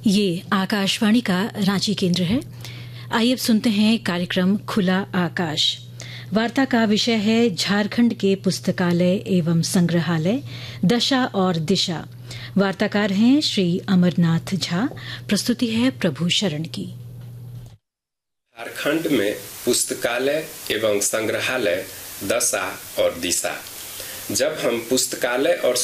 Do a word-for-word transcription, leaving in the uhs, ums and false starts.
ये आकाशवाणी का रांची केंद्र है। आइए अब सुनते हैं कार्यक्रम खुला आकाश। वार्ता का विषय है झारखंड के पुस्तकालय एवं संग्रहालय दशा और दिशा। वार्ताकार हैं श्री अमरनाथ झा। प्रस्तुति है प्रभु शरण की। झारखंड में पुस्तकालय एवं संग्रहालय दशा और दिशा। जब हम पुस्तकालय और